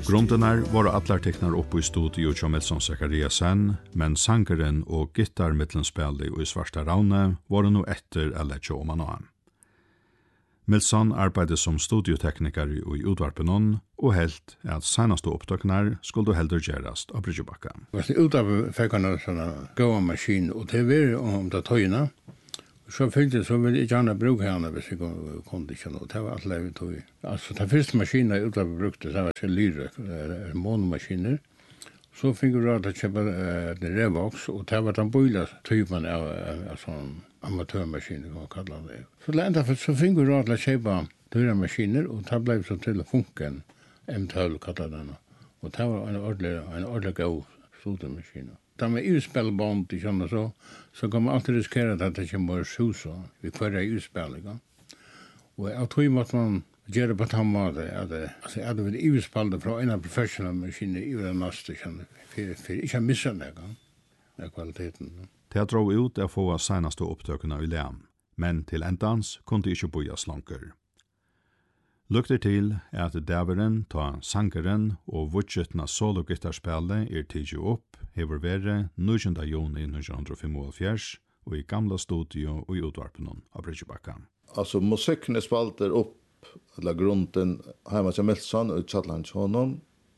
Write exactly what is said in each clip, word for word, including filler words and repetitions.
Grunderna var allar teknar upp i studio til Milson Zachariasen, men sangeren og gitarmittelspillet i Svarta Raune var nå etter eller tjå om han av. Milson arbeidet som studiotekniker i utvarpenon, og helt at senaste opptøknar skulle heldur gjerast av Bryggebakka. Utvarpen fikk han en sånn gåa maskin, og det var om det tøyna. Så fyllde så ville jag gärna bruka henne hvis jag kunde inte något. Det var allt läget tog. Alltså den första maskinen jag utlapp brukte, det var Celyre, månmaskiner. Så fick jag råd att köpa äh, Revox, och det var den böjliga typen av, av sån amatörmaskiner, kan man kalla det. Så ända för så fick jag råd att köpa dyra maskiner, och det blev så till funken, M tolv kallade den. Och det var en ordentlig, en ordentlig god fotomaskin. Da med utspillbånd i sånn og så, så kan man alltid risikere at det kommer sus og vi kvarer i utspill, ikke? Og jeg tror måtte man gjøre på den måten, at altså, jeg hadde vært utspillet fra en av professionelle maskiner i den neste, for, for ikke å misse det, ikke? Det er kvaliteten. Det drog ut å få senaste opptøkene i Lem, men til endans kunne ikke bojas langer. Lukter til at daveren ta sangeren og vudgetna solo-gitarspillet er tidlig opp, hever vært niogtyvende juni nittonhundrafemoghalvfjerds og i gamla studio og i utvarpenon av Bryggebakka. Altså musikken er spalter opp, eller grunden hjemme til Milson og Chatland honom.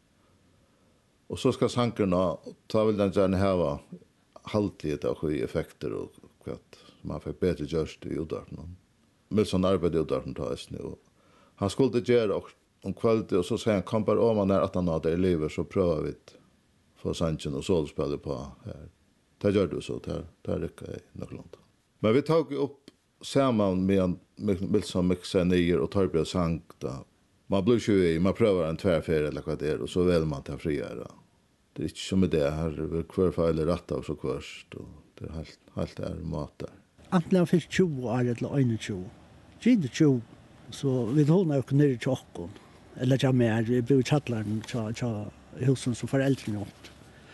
Og så skal sangerna, ta vil den gjerne hava halvtid av høye effekter og kvart, man fikk bedre gjørst i utvarpenon. Milson arbeider i utvarpenon ta oss nu. Han skulle gjøre om kvalitet, og så sier han, kom bare om han er at han hadde i livet, så prøver vi få sangen og solspillet på her. Det gjør du så, det er ikke nok langt. Men vi tok opp sammen med Milson mixer nyer og Torbjørn sang da. Man blir ikke i, man prøver en tværferie eller hva det er, og så vil man ta friere. Det er ikke som med det her, hver feil er rett av så kvørst, og det er helt, helt er mat der. Antingen han fylt tjue år eller tjue. Tjue tjue. Så vi håller ju ner i tjockon. Eller jag med, vi bor i Chatland, tja, tja, husen som föräldrarna åt.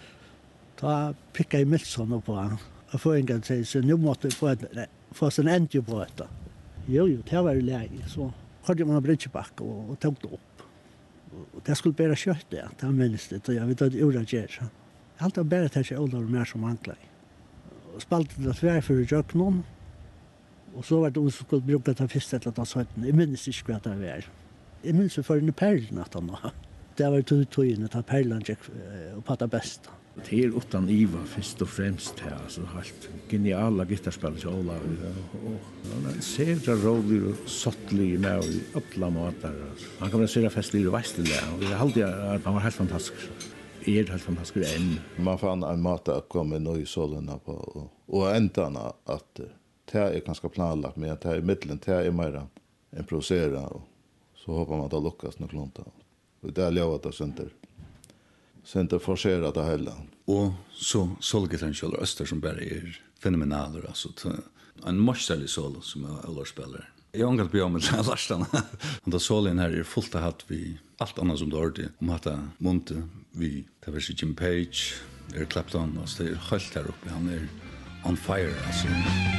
Ta picka i Milson och på han. Jag får en gång säga, så nu måste vi få, ett, få en ändring på detta. Jo, jo, det var ju läge. Så hade man en Bryggebakka och, och tog det upp. Och det skulle bara kött det, det var minst det. Och jag vet att det gjorde det. Allt var bara till sig åldrar mer som anklar. Och spaltet det tvär för att göra någon. Och så var det som skulle bruka ta första eller ta sånt. Jag minns inte vad det var. Jag minns för en perlen att han var. Det var tog tog att ta perlen och patta bäst. Det är utan Iva först och främst här, alltså helt geniala gitarrspelare till Ola och han ser det rolig och sottlig med i alla matar. Han kan se det festlig och västlig och det alltid att han var helt fantastisk. Är det helt fantastisk än. Man fann en mat att komma in i solen på och och ändarna att det är ganska planlagt, men det är i mitten, det är mer improvisera och så hoppas man att det lyckas något långt. Och det är lovat det center. Center forcera det hela. Och så solgitarren Kjell Öster som bara är fenomenaler, alltså en mästerlig solo som jag alla spelar. Jag ångat på med Larsson. Och då solen här är fullt hatt vi allt annat som dårt om att Monte vi det var Jim Page, Eric Clapton, alltså det är helt här uppe, han är on fire alltså.